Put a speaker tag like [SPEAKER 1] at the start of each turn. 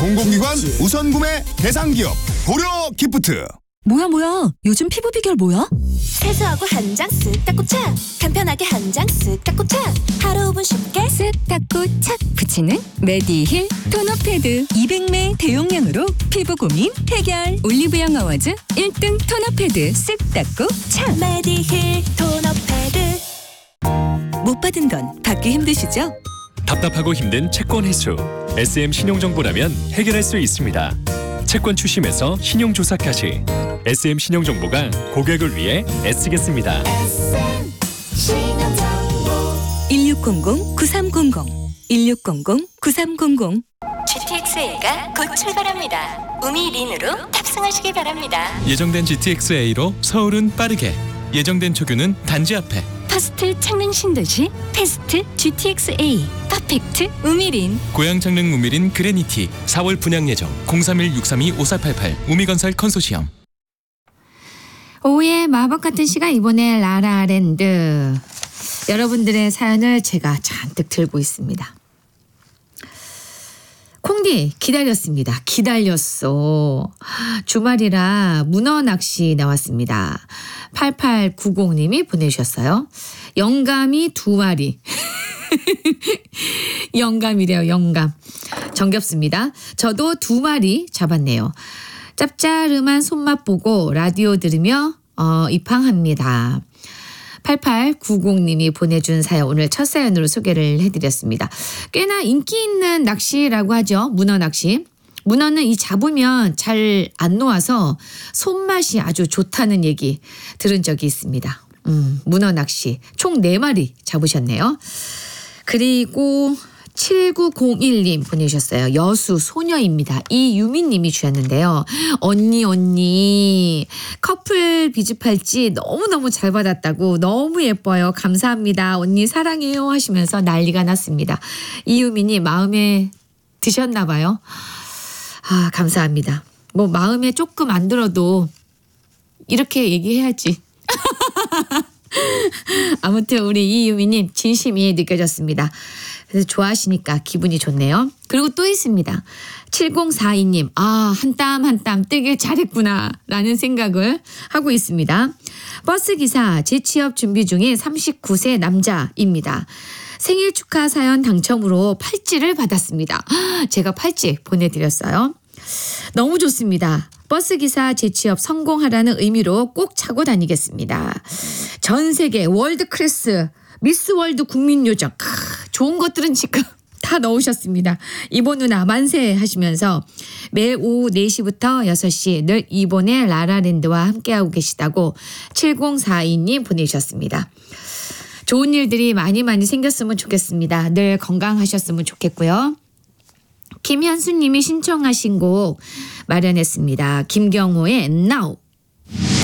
[SPEAKER 1] 공공기관 우선 구매 대상 기업 고려 기프트.
[SPEAKER 2] 뭐야 요즘 피부 비결 뭐야?
[SPEAKER 3] 세수하고 한 장 쓱 닦고 착, 간편하게 한 장 쓱 닦고 착, 하루 5분 쉽게
[SPEAKER 2] 쓱 닦고 착 붙이는 메디힐 토너 패드. 200매 대용량으로 피부 고민 해결. 올리브영 어워즈 1등 토너 패드 쓱 닦고 착.
[SPEAKER 3] 메디힐 토너 패드.
[SPEAKER 2] 못 받은 건 받기 힘드시죠?
[SPEAKER 4] 답답하고 힘든 채권 회수. SM 신용정보라면 해결할 수 있습니다. 채권 추심에서 신용조사까지 SM 신용정보가 고객을 위해 애쓰겠습니다.
[SPEAKER 2] 1600-9300 1600-9300.
[SPEAKER 3] GTX-A가 곧 출발합니다. 우미린으로 탑승하시기 바랍니다.
[SPEAKER 5] 예정된 GTX-A로 서울은 빠르게, 예정된 초규는 단지 앞에.
[SPEAKER 2] 퍼스트 창릉 신도시 패스트 GTX-A 퍼펙트 우미린.
[SPEAKER 5] 고양 창릉 우미린 그레니티 4월 분양 예정. 031-632-5488 우미건설 컨소시엄.
[SPEAKER 6] 오후의 마법 같은 시간, 이번에 라라랜드. 여러분들의 사연을 제가 잔뜩 들고 있습니다. 콩디 기다렸습니다. 기다렸어. 주말이라 문어 낚시 나왔습니다. 8890님이 보내주셨어요. 영감이 2마리. 영감이래요. 영감. 정겹습니다. 저도 2마리 잡았네요. 짭짤음한 손맛 보고 라디오 들으며 입항합니다. 8890님이 보내준 사연, 오늘 첫 사연으로 소개를 해드렸습니다. 꽤나 인기 있는 낚시라고 하죠. 문어 낚시. 문어는 이 잡으면 잘 안 놓아서 손맛이 아주 좋다는 얘기 들은 적이 있습니다. 문어 낚시 총 4마리 잡으셨네요. 그리고 7901님 보내주셨어요. 여수 소녀입니다. 이유미님이 주셨는데요. 언니 커플 비즈 팔찌 너무너무 잘 받았다고, 너무 예뻐요. 감사합니다. 언니 사랑해요 하시면서 난리가 났습니다. 이유미님 마음에 드셨나 봐요. 아, 감사합니다. 뭐 마음에 조금 안 들어도 이렇게 얘기해야지. 아무튼 우리 이유미님 진심이 느껴졌습니다. 그래서 좋아하시니까 기분이 좋네요. 그리고 또 있습니다. 7042님, 한 땀 한 땀 뜨길 잘했구나 라는 생각을 하고 있습니다. 버스기사 재취업 준비 중인 39세 남자입니다. 생일 축하 사연 당첨으로 팔찌를 받았습니다. 제가 팔찌 보내드렸어요. 너무 좋습니다. 버스기사 재취업 성공하라는 의미로 꼭 차고 다니겠습니다. 전 세계 월드클래스 미스 월드 국민요정, 좋은 것들은 지금 다 넣으셨습니다. 이보 누나 만세 하시면서 매일 오후 4시부터 6시 늘 이본의 라라랜드와 함께하고 계시다고 7042님 보내주셨습니다. 좋은 일들이 많이 생겼으면 좋겠습니다. 늘 건강하셨으면 좋겠고요. 김현수님이 신청하신 곡 마련했습니다. 김경호의 Now.